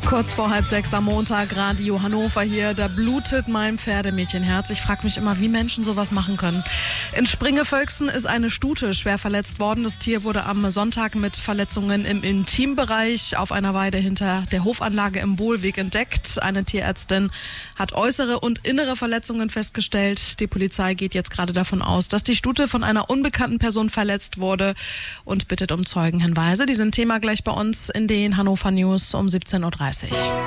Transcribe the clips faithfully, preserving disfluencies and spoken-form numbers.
Kurz vor halb sechs am Montag, Radio Hannover hier, da blutet mein Pferdemädchenherz. Ich frage mich immer, wie Menschen sowas machen können. In Springe-Völksen ist eine Stute schwer verletzt worden. Das Tier wurde am Sonntag mit Verletzungen im Intimbereich auf einer Weide hinter der Hofanlage im Bohlweg entdeckt. Eine Tierärztin hat äußere und innere Verletzungen festgestellt. Die Polizei geht jetzt gerade davon aus, dass die Stute von einer unbekannten Person verletzt wurde und bittet um Zeugenhinweise. Die sind Thema gleich bei uns in den Hannover News um siebzehn Uhr dreißig.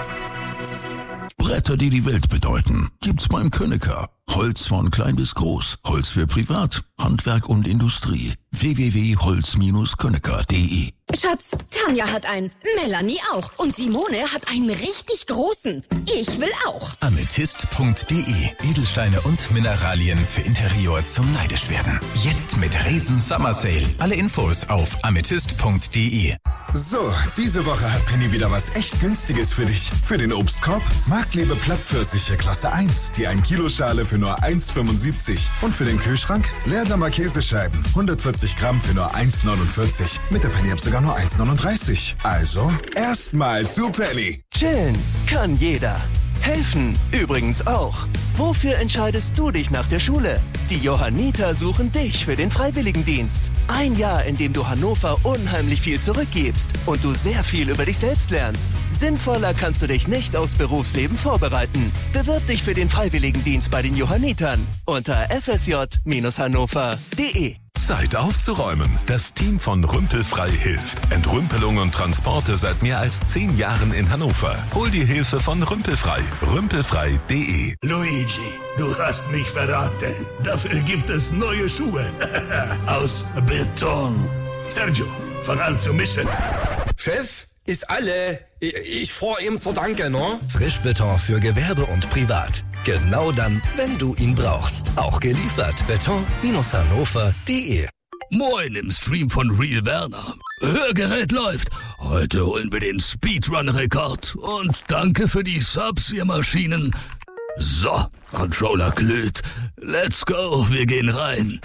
Bretter, die die Welt bedeuten, gibt's beim Könecker. Holz von klein bis groß, Holz für Privat, Handwerk und Industrie. w w w punkt holz Bindestrich könecker punkt d e. Schatz, Tanja hat einen, Melanie auch und Simone hat einen richtig großen. Ich will auch. Amethyst punkt d e. Edelsteine und Mineralien für Interior zum Neidischwerden. Jetzt mit Riesen Summer Sale. Alle Infos auf amethyst punkt d e. So, diese Woche hat Penny wieder was echt Günstiges für dich. Für den Obstkorb Marktlebe Plattpfirsiche Klasse eins, die ein Kilo Schale für nur eins Komma fünfundsiebzig. Und für den Kühlschrank Leerdammer Käsescheiben, hundertvierzig Gramm für nur eins Komma neunundvierzig. Mit der Penny-App sogar nur eins Komma neununddreißig. Also, erstmal zu Penny. Chillen kann jeder. Helfen übrigens auch. Wofür entscheidest du dich nach der Schule? Die Johanniter suchen dich für den Freiwilligendienst. Ein Jahr, in dem du Hannover unheimlich viel zurückgibst und du sehr viel über dich selbst lernst. Sinnvoller kannst du dich nicht aufs Berufsleben vorbereiten. Bewirb dich für den Freiwilligendienst bei den Johannitern unter f s j Bindestrich hannover punkt d e. Zeit aufzuräumen. Das Team von Rümpelfrei hilft. Entrümpelung und Transporte seit mehr als zehn Jahren in Hannover. Hol die Hilfe von Rümpelfrei. rümpelfrei punkt d e. Luigi, du hast mich verraten. Dafür gibt es neue Schuhe. Aus Beton. Sergio, fang an zu mischen. Chef, ist alle. Ich, ich fahr ihm zur Danke, ne? Frischbeton für Gewerbe und Privat. Genau dann, wenn du ihn brauchst. Auch geliefert. Beton Bindestrich hannover punkt d e. Moin im Stream von Real Werner. Hörgerät läuft. Heute holen wir den Speedrun-Rekord. Und danke für die Subs, ihr Maschinen. So, Controller glüht. Let's go, wir gehen rein.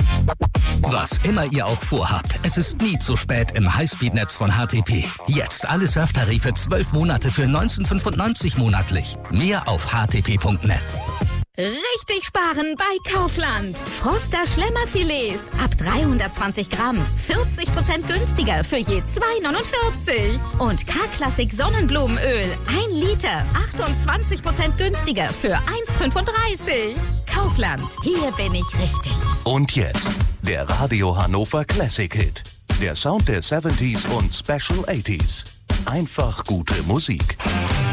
Was immer ihr auch vorhabt, es ist nie zu spät im Highspeed-Netz von H T P. Jetzt alle Surftarife zwölf Monate für neunzehn fünfundneunzig monatlich. Mehr auf h t p punkt net. Richtig sparen bei Kaufland. Froster Schlemmerfilets ab dreihundertzwanzig Gramm. vierzig Prozent günstiger für je zwei neunundvierzig. Und K-Klassik Sonnenblumenöl. ein Liter. achtundzwanzig Prozent günstiger für eins fünfunddreißig. Kaufland. Hier bin ich richtig. Und jetzt der Radio Hannover Classic Hit. Der Sound der siebziger und Special achtziger. Einfach gute Musik.